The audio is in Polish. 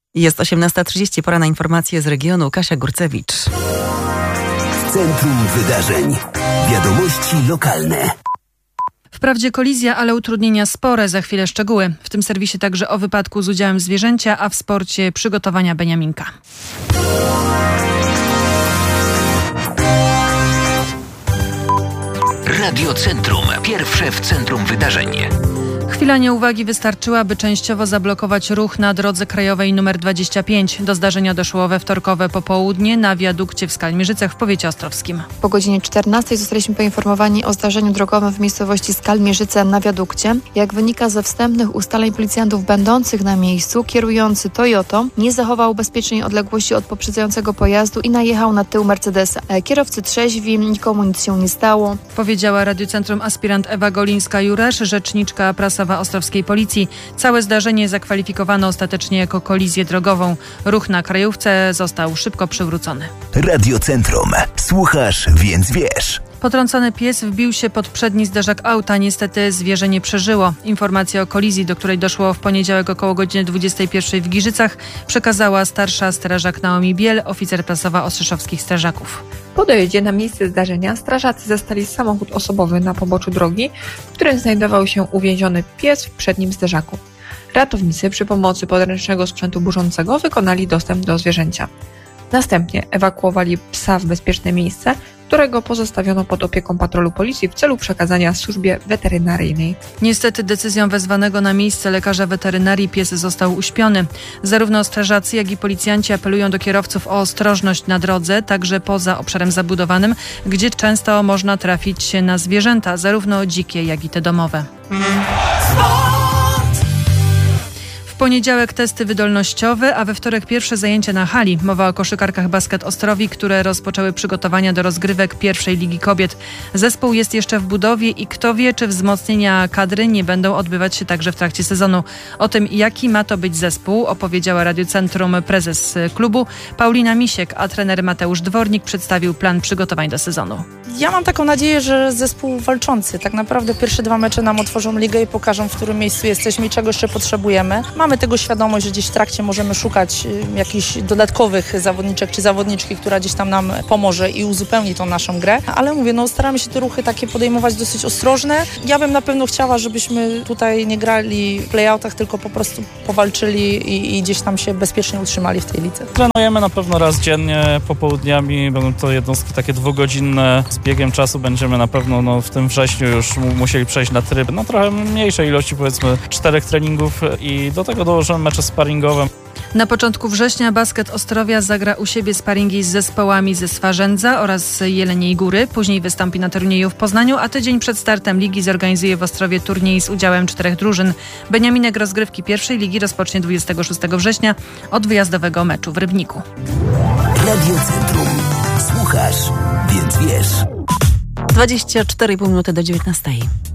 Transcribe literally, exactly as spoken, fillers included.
Jest osiemnasta trzydzieści, pora na informacje z regionu. Kasia Górcewicz. W centrum wydarzeń. Wiadomości lokalne. Wprawdzie kolizja, ale utrudnienia spore. Za chwilę szczegóły. W tym serwisie także o wypadku z udziałem zwierzęcia, a w sporcie przygotowania Beniaminka. Radio Centrum. Pierwsze w centrum wydarzeń. Chwila nieuwagi wystarczyła, by częściowo zablokować ruch na drodze krajowej nr dwadzieścia pięć. Do zdarzenia doszło we wtorkowe popołudnie na wiadukcie w Skalmierzycach w powiecie ostrowskim. Po godzinie czternastej zostaliśmy poinformowani o zdarzeniu drogowym w miejscowości Skalmierzyce na wiadukcie. Jak wynika ze wstępnych ustaleń policjantów będących na miejscu, kierujący Toyotą nie zachował bezpiecznej odległości od poprzedzającego pojazdu i najechał na tył Mercedesa. Kierowcy trzeźwi, nikomu nic się nie stało. Powiedziała Radiocentrum aspirant Ewa Golińska-Juresz, rzeczniczka prasowa ostrowskiej policji. Całe zdarzenie zakwalifikowano ostatecznie jako kolizję drogową. Ruch na krajówce został szybko przywrócony. Radio Centrum. Słuchasz, więc wiesz. Potrącony pies wbił się pod przedni zderzak auta. Niestety zwierzę nie przeżyło. Informację o kolizji, do której doszło w poniedziałek około godziny dwudziestej pierwszej w Giżycach, przekazała starsza strażak Naomi Biel, oficer prasowa ostrzeszowskich strażaków. Po dojeździe na miejsce zdarzenia strażacy zastali samochód osobowy na poboczu drogi, w którym znajdował się uwięziony pies w przednim zderzaku. Ratownicy przy pomocy podręcznego sprzętu burzącego wykonali dostęp do zwierzęcia. Następnie ewakuowali psa w bezpieczne miejsce, którego pozostawiono pod opieką patrolu policji w celu przekazania służbie weterynaryjnej. Niestety decyzją wezwanego na miejsce lekarza weterynarii pies został uśpiony. Zarówno strażacy, jak i policjanci apelują do kierowców o ostrożność na drodze, także poza obszarem zabudowanym, gdzie często można trafić na zwierzęta, zarówno dzikie, jak i te domowe. W poniedziałek testy wydolnościowe, a we wtorek pierwsze zajęcia na hali. Mowa o koszykarkach Basket Ostrowi, które rozpoczęły przygotowania do rozgrywek pierwszej Ligi Kobiet. Zespół jest jeszcze w budowie i kto wie, czy wzmocnienia kadry nie będą odbywać się także w trakcie sezonu. O tym, jaki ma to być zespół, opowiedziała Radiocentrum prezes klubu Paulina Misiek, a trener Mateusz Dwornik przedstawił plan przygotowań do sezonu. Ja mam taką nadzieję, że zespół walczący. Tak naprawdę pierwsze dwa mecze nam otworzą ligę i pokażą, w którym miejscu jesteśmy i czego jeszcze potrzebujemy. Mamy tego świadomość, że gdzieś w trakcie możemy szukać jakichś dodatkowych zawodniczek czy zawodniczki, która gdzieś tam nam pomoże i uzupełni tą naszą grę. Ale mówię, no staramy się te ruchy takie podejmować dosyć ostrożne. Ja bym na pewno chciała, żebyśmy tutaj nie grali w playoutach, tylko po prostu powalczyli i, i gdzieś tam się bezpiecznie utrzymali w tej lidze. Trenujemy na pewno raz dziennie, popołudniami. Będą to jednostki takie dwugodzinne. Z biegiem czasu będziemy na pewno no, w tym wrześniu już musieli przejść na tryb. No trochę mniejszej ilości, powiedzmy czterech treningów i do tego dołożymy mecze sparingowe. Na początku września Basket Ostrowia zagra u siebie sparingi z zespołami ze Swarzędza oraz Jeleniej Góry. Później wystąpi na turnieju w Poznaniu, a tydzień przed startem ligi zorganizuje w Ostrowie turniej z udziałem czterech drużyn. Beniaminek rozgrywki pierwszej ligi rozpocznie dwudziestego szóstego września od wyjazdowego meczu w Rybniku. Radio Centrum. Słuchasz, więc wiesz. dwadzieścia cztery i pół minuty do dziewiętnastej.